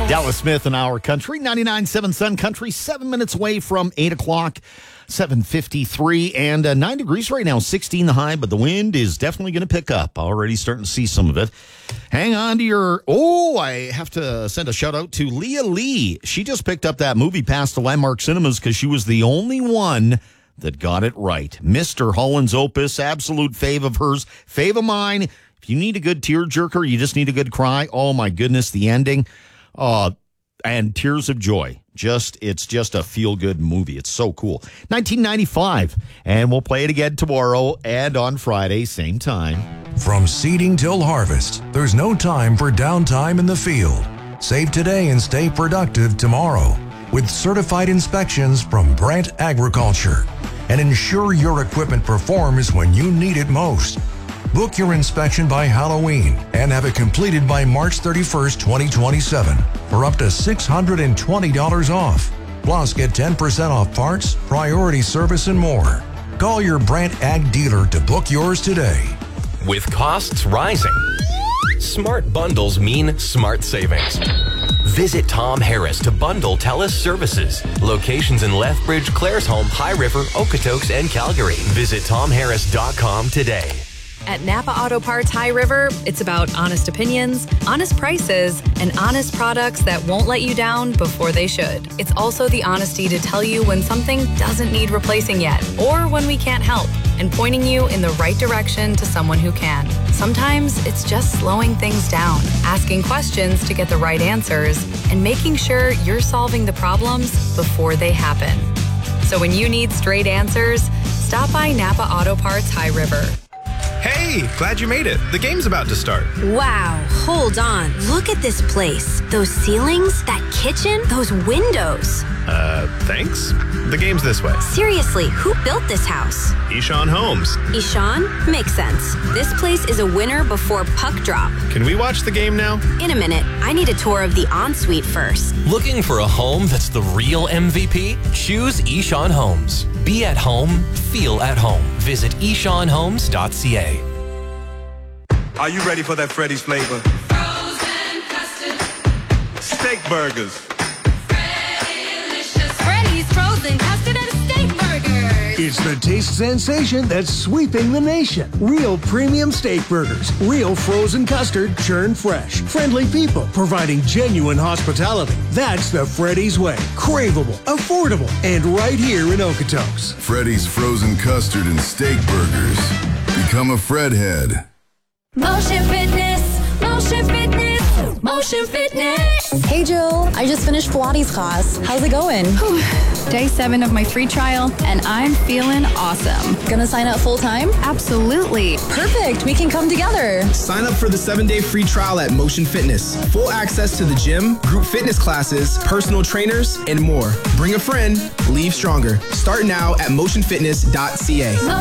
Dallas Smith in our country, 99.7 Sun Country, 7 minutes away from 8 o'clock, 7:53, and 9 degrees right now, 16 the high, but the wind is definitely going to pick up. Already starting to see some of it. Hang on to your... Oh, I have to send a shout out to Leah Lee. She just picked up that movie Pass to Landmark Cinemas because she was the only one that got it right. Mr. Holland's Opus, absolute fave of hers, fave of mine. If you need a good tearjerker, you just need a good cry. Oh, my goodness, the ending. And Tears of Joy. It's just a feel-good movie. It's so cool. 1995. And we'll play it again tomorrow and on Friday, same time. From seeding till harvest, there's no time for downtime in the field. Save today and stay productive tomorrow with certified inspections from Brandt Agriculture. And ensure your equipment performs when you need it most. Book your inspection by Halloween and have it completed by March 31st, 2027 for up to $620 off. Plus, get 10% off parts, priority service, and more. Call your Brandt Ag dealer to book yours today. With costs rising, smart bundles mean smart savings. Visit Tom Harris to bundle TELUS services. Locations in Lethbridge, Claresholm, High River, Okotoks, and Calgary. Visit TomHarris.com today. At Napa Auto Parts High River, it's about honest opinions, honest prices, and honest products that won't let you down before they should. It's also the honesty to tell you when something doesn't need replacing yet, or when we can't help, and pointing you in the right direction to someone who can. Sometimes it's just slowing things down, asking questions to get the right answers, and making sure you're solving the problems before they happen. So when you need straight answers, stop by Napa Auto Parts High River. Hey, glad you made it. The game's about to start. Wow, hold on. Look at this place. Those ceilings, that kitchen, those windows. Thanks? The game's this way. Seriously, who built this house? Ishan Homes. Ishan? Makes sense. This place is a winner before puck drop. Can we watch the game now? In a minute. I need a tour of the ensuite first. Looking for a home that's the real MVP? Choose Ishan Homes. Be at home, feel at home. Visit ishanhomes.ca. Are you ready for that Freddy's flavor? Frozen custard. Steak burgers. Freddy's frozen custard and steak burgers. It's the taste sensation that's sweeping the nation. Real premium steak burgers. Real frozen custard, churned fresh. Friendly people providing genuine hospitality. That's the Freddy's way. Craveable, affordable, and right here in Okotoks. Freddy's frozen custard and steak burgers. Become a Fredhead. Motion Fitness. Motion Fitness. Motion Fitness. Hey Jill, I just finished Pilates class. How's it going? Day 7 of my free trial, and I'm feeling awesome. Gonna sign up full time? Absolutely. Perfect, we can come together. Sign up for the 7-day free trial at Motion Fitness. Full access to the gym, group fitness classes, personal trainers, and more. Bring a friend, leave stronger. Start now at motionfitness.ca.